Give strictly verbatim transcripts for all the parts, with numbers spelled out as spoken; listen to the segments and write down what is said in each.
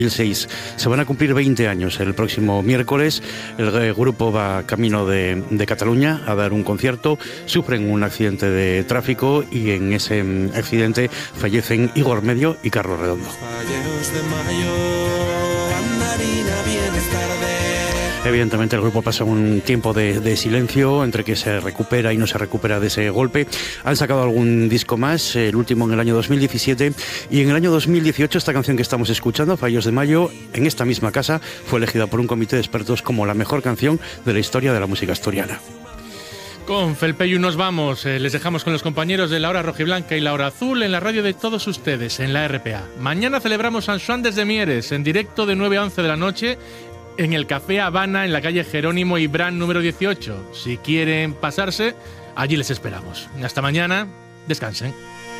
dos mil seis. Se van a cumplir veinte años el próximo miércoles. El grupo va camino de, de Cataluña a dar un concierto. Sufren un accidente de tráfico y en ese accidente fallecen Igor Medio y Carlos Redondo. Evidentemente el grupo pasa un tiempo de, de silencio entre que se recupera y no se recupera de ese golpe. Han sacado algún disco más, el último en el año dos mil diecisiete, y en el año dos mil dieciocho esta canción que estamos escuchando, Fallos de Mayo, en esta misma casa fue elegida por un comité de expertos como la mejor canción de la historia de la música asturiana. Con Felpeyu nos vamos, eh, les dejamos con los compañeros de La Hora Rojiblanca y La Hora Azul en la radio de todos ustedes, en la R P A. Mañana celebramos San Xoán desde Mieres, en directo de nueve a once de la noche, en el Café Habana, en la calle Jerónimo Ibrán número dieciocho. Si quieren pasarse, allí les esperamos. Hasta mañana, descansen.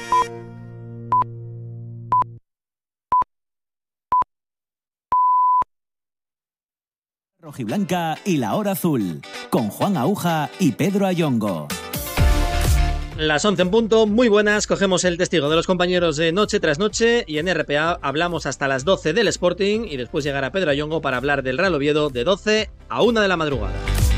Rojiblanca y La Hora Azul, con Juan Aúja y Pedro Ayongo. Las once en punto, muy buenas, cogemos el testigo de los compañeros de Noche tras Noche y en R P A hablamos hasta las doce del Sporting y después llegará Pedro Ayongo para hablar del Real Oviedo de doce a una de la madrugada.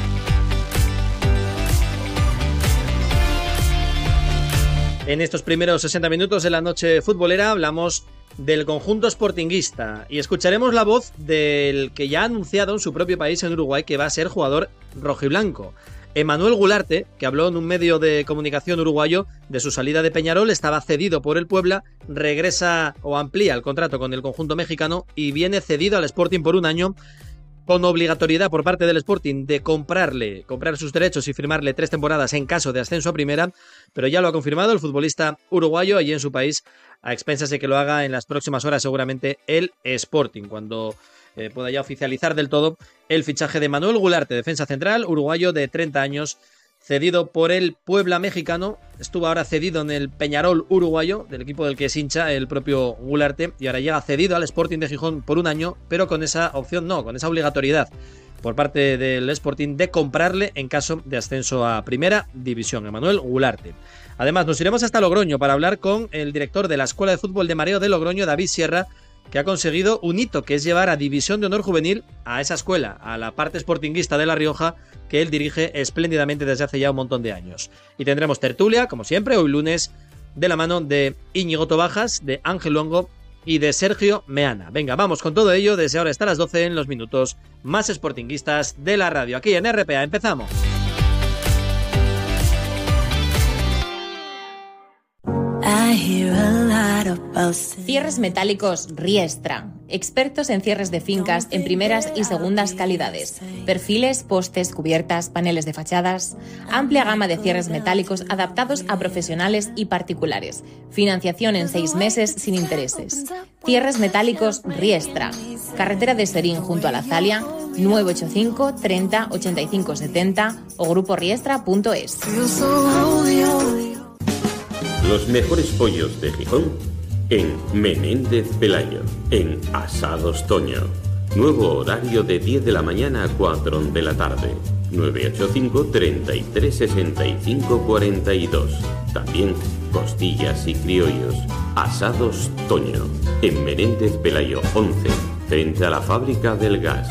En estos primeros sesenta minutos de la noche futbolera hablamos del conjunto sportinguista y escucharemos la voz del que ya ha anunciado en su propio país, en Uruguay, que va a ser jugador rojiblanco. Emmanuel Gularte, que habló en un medio de comunicación uruguayo de su salida de Peñarol, estaba cedido por el Puebla, regresa o amplía el contrato con el conjunto mexicano y viene cedido al Sporting por un año, con obligatoriedad por parte del Sporting de comprarle, comprar sus derechos y firmarle tres temporadas en caso de ascenso a primera, pero ya lo ha confirmado el futbolista uruguayo allí en su país, a expensas de que lo haga en las próximas horas seguramente el Sporting, cuando eh, pueda ya oficializar del todo el fichaje de Manuel Gularte, defensa central, uruguayo de treinta años, cedido por el Puebla mexicano. Estuvo ahora cedido en el Peñarol uruguayo, del equipo del que es hincha el propio Gularte, y ahora llega cedido al Sporting de Gijón por un año, pero con esa opción no, con esa obligatoriedad por parte del Sporting de comprarle en caso de ascenso a primera división, Emmanuel Gularte. Además, nos iremos hasta Logroño para hablar con el director de la Escuela de Fútbol de Mareo de Logroño, David Sierra, que ha conseguido un hito, que es llevar a División de Honor Juvenil a esa escuela, a la parte sportinguista de La Rioja, que él dirige espléndidamente desde hace ya un montón de años. Y tendremos tertulia, como siempre, hoy lunes, de la mano de Íñigo Tobajas, de Ángel Luongo y de Sergio Meana. Venga, vamos con todo ello desde ahora hasta las doce en los minutos más sportinguistas de la radio. Aquí en R P A, empezamos. Cierres metálicos Riestra. Expertos en cierres de fincas en primeras y segundas calidades. Perfiles, postes, cubiertas, paneles de fachadas. Amplia gama de cierres metálicos adaptados a profesionales y particulares. Financiación en seis meses sin intereses. Cierres metálicos Riestra. Carretera de Serín junto a la Zalia, nueve ocho cinco, treinta, ochenta y cinco setenta o grupo riestra punto es. Los mejores pollos de Gijón en Menéndez Pelayo, en Asados Toño. Nuevo horario de diez de la mañana a cuatro de la tarde. nueve ocho cinco, treinta y tres, sesenta y cinco, cuarenta y dos. También costillas y criollos. Asados Toño, en Menéndez Pelayo once, frente a la fábrica del gas.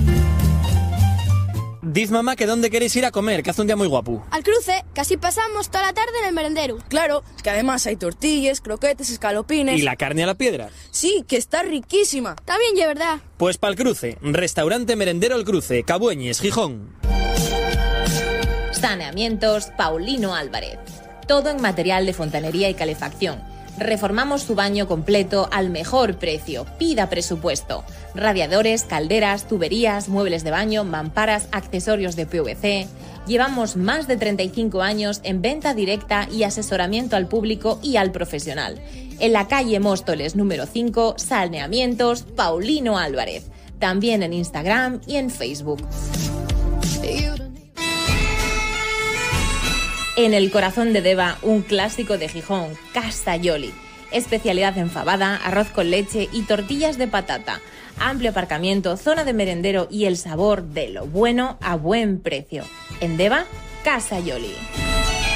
Diz mamá que dónde queréis ir a comer, que hace un día muy guapo. Al cruce, casi pasamos toda la tarde en el merendero. Claro, que además hay tortillas, croquetes, escalopines. ¿Y la carne a la piedra? Sí, que está riquísima. Está bien, ya verdad. Pues pa'l cruce, restaurante merendero El Cruce, Cabueñes, Gijón. Saneamientos Paulino Álvarez. Todo en material de fontanería y calefacción. Reformamos su baño completo al mejor precio. Pida presupuesto. Radiadores, calderas, tuberías, muebles de baño, mamparas, accesorios de P V C. Llevamos más de treinta y cinco años en venta directa y asesoramiento al público y al profesional. En la calle Móstoles número cinco, Saneamientos Paulino Álvarez. También en Instagram y en Facebook. En el corazón de Deva, un clásico de Gijón, Casa Yoli. Especialidad en fabada, arroz con leche y tortillas de patata. Amplio aparcamiento, zona de merendero y el sabor de lo bueno a buen precio. En Deva, Casa Yoli.